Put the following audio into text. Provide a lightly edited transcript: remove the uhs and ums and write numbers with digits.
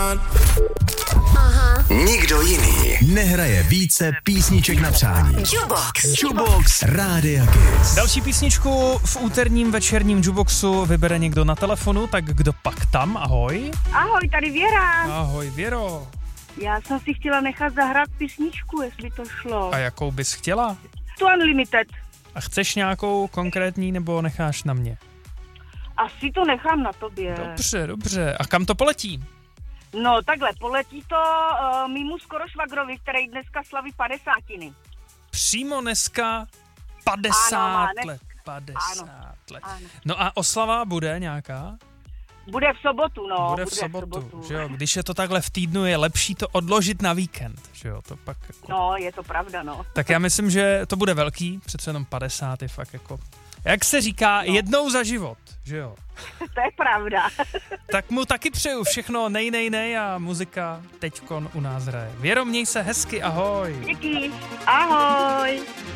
Nikdo jiný nehraje více písniček na přání. Jukebox Rádia Kiss. Další písničku v úterním večerním Jukeboxu vybere někdo na telefonu, tak kdo pak tam? Ahoj. Ahoj, tady Věra. Ahoj, Věro. Já jsem si chtěla nechat zahrát písničku, jestli to šlo. A jakou bys chtěla? To Unlimited. A chceš nějakou konkrétní, nebo necháš na mě? Asi to nechám na tobě. Dobře. A kam to poletí? No takhle, poletí to mýmu skoro švagrovi, který dneska slaví 50. Přímo dneska 50 let. 50 let. Ano. No a oslava bude nějaká? Bude v sobotu, no. Bude v sobotu, že jo? Když je to takhle v týdnu, je lepší to odložit na víkend, že jo? To pak jako... No, je to pravda, no. Tak já myslím, že to bude velký, přece jenom 50 je fakt jako... Jak se říká, jednou za život, že jo? To je pravda. Tak mu taky přeju všechno nej a muzika teďkon u nás hraje. Věro, měj se hezky, ahoj. Díky, ahoj.